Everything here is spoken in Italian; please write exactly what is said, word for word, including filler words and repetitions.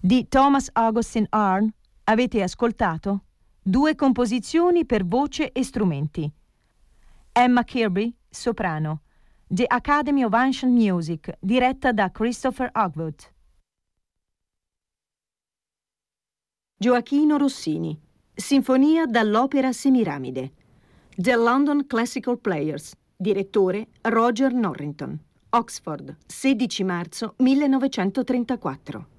Di Thomas Augustin Arne avete ascoltato due composizioni per voce e strumenti. Emma Kirby, soprano. The Academy of Ancient Music, diretta da Christopher Hogwood. Gioachino Rossini, Sinfonia dall'Opera Semiramide. The London Classical Players, direttore Roger Norrington. Oxford, sedici marzo millenovecentotrentaquattro.